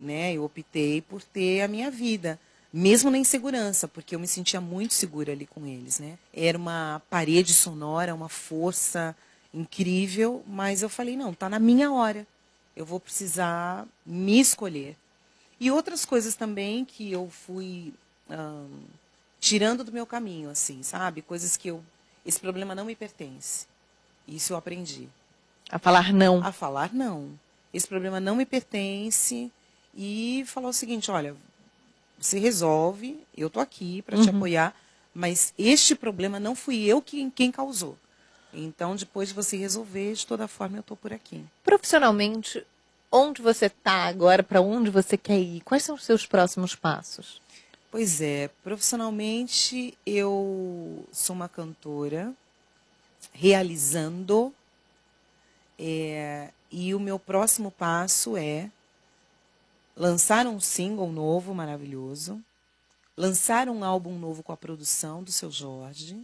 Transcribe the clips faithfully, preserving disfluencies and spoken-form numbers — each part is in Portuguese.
né? Eu optei por ter a minha vida, mesmo na insegurança, porque eu me sentia muito segura ali com eles, né? Era uma parede sonora, uma força incrível, mas eu falei, não, tá na minha hora. Eu vou precisar me escolher. E outras coisas também que eu fui hum, tirando do meu caminho, assim, sabe? Coisas que eu... Esse problema não me pertence. Isso eu aprendi. A falar não. A falar não. Esse problema não me pertence. E falar o seguinte, olha, você resolve, eu tô aqui para te Uhum. apoiar, mas este problema não fui eu quem, quem causou. Então, depois de você resolver, de toda forma, eu tô por aqui. Profissionalmente, onde você está agora? Para onde você quer ir? Quais são os seus próximos passos? Pois é, profissionalmente eu sou uma cantora realizando é, e o meu próximo passo é lançar um single novo, maravilhoso, lançar um álbum novo com a produção do Seu Jorge.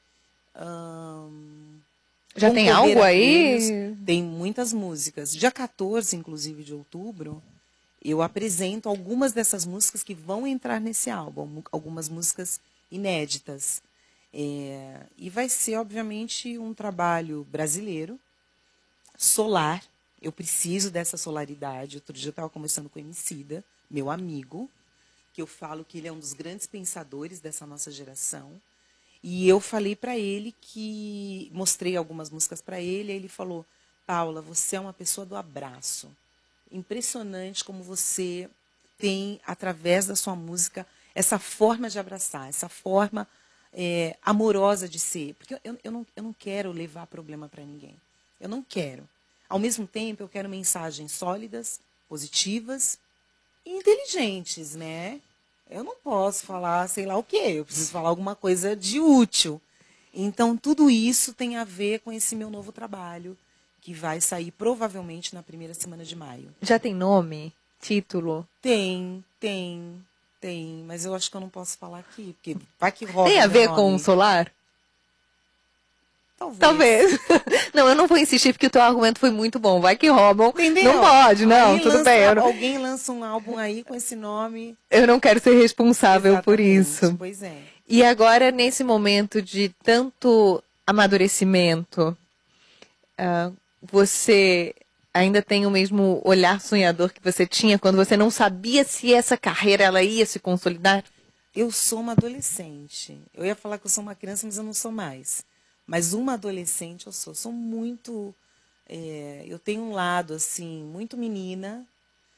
Hum, Já tem concorrer algo a aí? prêmios. Tem muitas músicas. Dia quatorze, inclusive, de outubro, eu apresento algumas dessas músicas que vão entrar nesse álbum, algumas músicas inéditas. É, e vai ser, obviamente, um trabalho brasileiro, solar. Eu preciso dessa solaridade. Outro dia eu estava conversando com o Emicida, meu amigo, que eu falo que ele é um dos grandes pensadores dessa nossa geração. E eu falei para ele que... Mostrei algumas músicas para ele, e ele falou, Paula, você é uma pessoa do abraço. Impressionante como você tem, através da sua música, essa forma de abraçar, essa forma é, amorosa de ser. Porque eu, eu, não, eu não quero levar problema para ninguém. Eu não quero. Ao mesmo tempo, eu quero mensagens sólidas, positivas e inteligentes, né? Eu não posso falar sei lá o quê. Eu preciso falar alguma coisa de útil. Então, tudo isso tem a ver com esse meu novo trabalho, que vai sair provavelmente na primeira semana de maio. Já tem nome? Título? Tem, tem, tem. Mas eu acho que eu não posso falar aqui, porque vai que rouba Tem a o meu ver com o nome. solar? Talvez. Talvez. Não, eu não vou insistir porque o teu argumento foi muito bom. Vai que roubam. Entendeu? Não pode, não. Aí Tudo lança- bem. Eu não, Alguém lança um álbum aí com esse nome. eu não quero ser responsável por Exatamente, isso. Pois é. E agora, nesse momento de tanto amadurecimento, ah, você ainda tem o mesmo olhar sonhador que você tinha quando você não sabia se essa carreira ela ia se consolidar? Eu sou uma adolescente. Eu ia falar que eu sou uma criança, mas eu não sou mais. Mas uma adolescente eu sou. Sou muito... é, eu tenho um lado, assim, muito menina.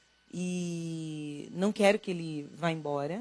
E não quero que ele vá embora.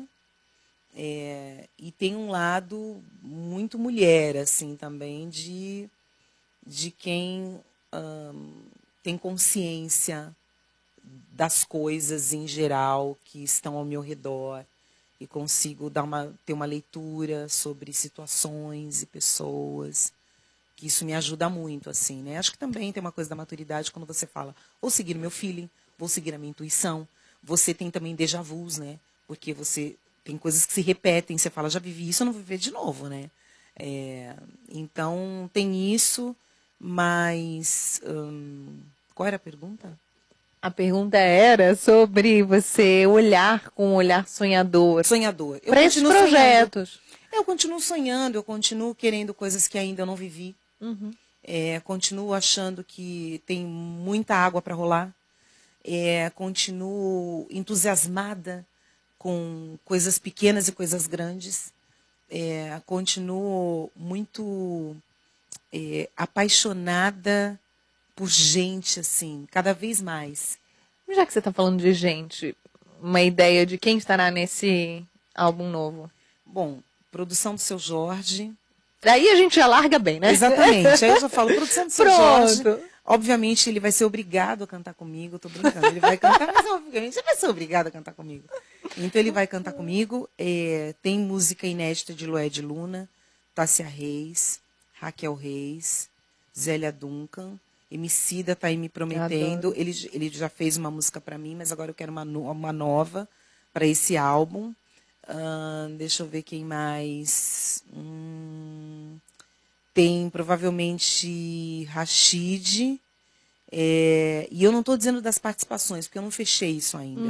É, e tem um lado muito mulher, assim, também, de, de quem hum, tem consciência das coisas em geral que estão ao meu redor e consigo dar uma, ter uma leitura sobre situações e pessoas, que isso me ajuda muito, assim, né? Acho que também tem uma coisa da maturidade quando você fala, vou seguir o meu feeling, vou seguir a minha intuição. Você tem também déjà vus, né? Porque você tem coisas que se repetem, você fala, já vivi isso, eu não vou viver de novo, né? É, então, tem isso, mas... Hum, qual era a pergunta? A pergunta era sobre você olhar com um olhar sonhador Sonhador. Eu para esses continuo sonhando. projetos. Eu continuo sonhando, eu continuo querendo coisas que ainda eu não vivi. Uhum. É, continuo achando que tem muita água para rolar. É, continuo entusiasmada com coisas pequenas e coisas grandes. É, continuo muito é, apaixonada por gente, assim, cada vez mais. Já que você está falando de gente, uma ideia de quem estará nesse álbum novo? Bom, produção do Seu Jorge. Daí a gente já larga bem, né? Exatamente. Aí eu já falo, produção do Seu Jorge. Pronto. Obviamente, ele vai ser obrigado a cantar comigo. Eu tô brincando. Ele vai cantar, mas obviamente ele vai ser obrigado a cantar comigo. Então, ele vai cantar comigo. É, tem música inédita de Lué de Luna, Tássia Reis, Raquel Reis, Zélia Duncan. Emicida tá aí me prometendo. Ele, ele já fez uma música para mim, mas agora eu quero uma, no, uma nova para esse álbum. Uh, deixa eu ver quem mais. Hum... Tem provavelmente Rashid. É, e eu não estou dizendo das participações, porque eu não fechei isso ainda. Uhum.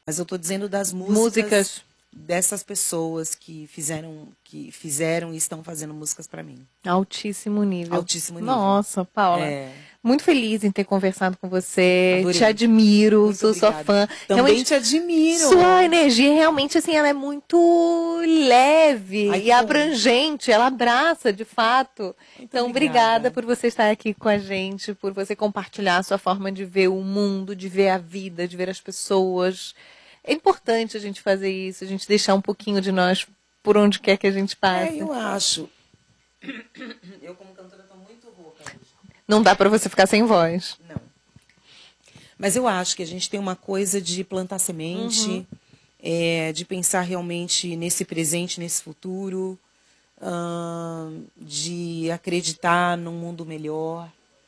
Mas eu tô dizendo das músicas, Músicas. dessas pessoas que fizeram, que fizeram e estão fazendo músicas para mim. Altíssimo nível. Altíssimo nível. Nossa, Paula. É. Muito feliz em ter conversado com você. Adorei. Te admiro, Muito sou obrigada. sua fã. Também Realmente, te admiro. sua energia realmente assim, ela é muito leve Ai, e que bom. abrangente, ela abraça de fato. Muito Então, obrigada. obrigada por você estar aqui com a gente, por você compartilhar a sua forma de ver o mundo, de ver a vida, de ver as pessoas. É importante a gente fazer isso, a gente deixar um pouquinho de nós por onde quer que a gente passe. É, eu acho. Eu como cantora tô muito rouca hoje. Não dá pra você ficar sem voz. Não. Mas eu acho que a gente tem uma coisa de plantar semente, Uhum. é, de pensar realmente nesse presente, nesse futuro, hum, de acreditar num mundo melhor.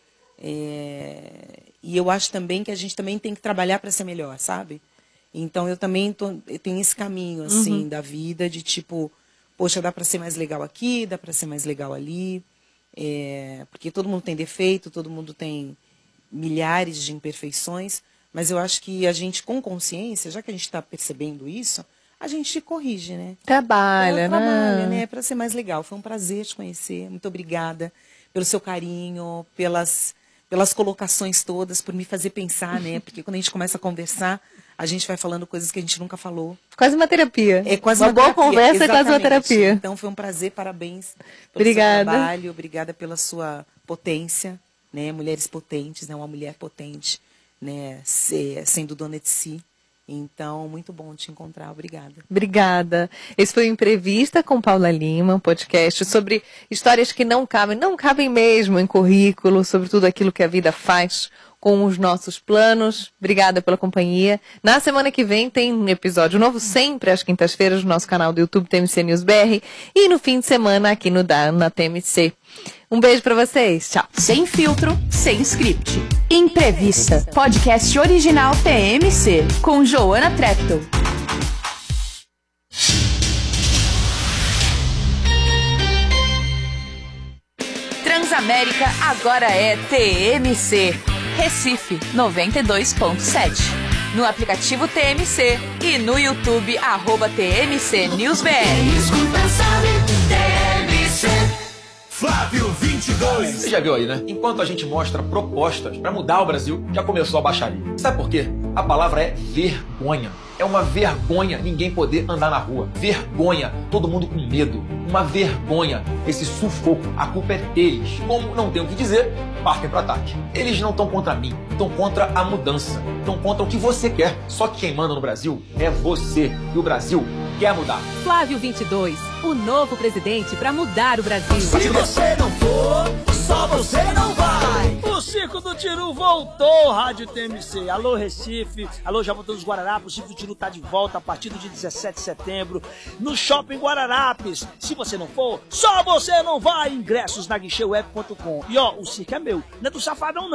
É, e eu acho também que a gente também tem que trabalhar para ser melhor, sabe? Então eu também tô, eu tenho esse caminho assim Uhum. da vida de tipo, poxa, dá para ser mais legal aqui, dá para ser mais legal ali. É, porque todo mundo tem defeito, todo mundo tem milhares de imperfeições, mas eu acho que a gente, com consciência, já que a gente está percebendo isso, a gente corrige, né? Trabalha, É, trabalha, né? né? Para ser mais legal. Foi um prazer te conhecer. Muito obrigada pelo seu carinho, pelas, pelas colocações todas, por me fazer pensar, né? Porque quando a gente começa a conversar, a gente vai falando coisas que a gente nunca falou. Quase uma terapia. É quase uma, uma, boa terapia. conversa é quase uma Exatamente. terapia. Então foi um prazer, parabéns pelo Obrigada. seu trabalho, obrigada pela sua potência, né? Mulheres potentes, né? Uma mulher potente, né? Se, sendo dona de si. Então, muito bom te encontrar, obrigada. Obrigada. Esse foi o Entrevista com Paula Lima, um podcast sobre histórias que não cabem, não cabem mesmo em currículo, sobre tudo aquilo que a vida faz com os nossos planos. Obrigada pela companhia. Na semana que vem tem um episódio novo, sempre às quintas-feiras, no nosso canal do YouTube T M C News B R e no fim de semana aqui no da na T M C. Um beijo pra vocês. Tchau. Sem filtro, sem script. Entrevista. Podcast original T M C. Com Joana Treptow. Transamérica agora é T M C. Recife noventa e dois ponto sete. No aplicativo T M C e no YouTube, arroba T M C News B R. Escuta, sabe, T M C. Flávio vinte e dois. Você já viu aí, né? Enquanto a gente mostra propostas para mudar o Brasil, já começou a baixaria. Sabe por quê? A palavra é vergonha. É uma vergonha ninguém poder andar na rua. Vergonha, todo mundo com medo. Uma vergonha, esse sufoco. A culpa é deles. Como não tem o que dizer, partem para ataque. Eles não estão contra mim, estão contra a mudança. Estão contra o que você quer. Só que quem manda no Brasil é você. E o Brasil quer mudar. Flávio vinte e dois, o novo presidente para mudar o Brasil. Se você não for, só você não vai. O Circo do Tiru voltou, Rádio T M C. Alô, Recife. Alô, Jaboatão dos Guararapes. O Circo do Tiru tá de volta a partir do dia dezessete de setembro no Shopping Guararapes. Se você não for, só você não vai. Ingressos na guichê web ponto com. E ó, o circo é meu. Não é do Safadão, não.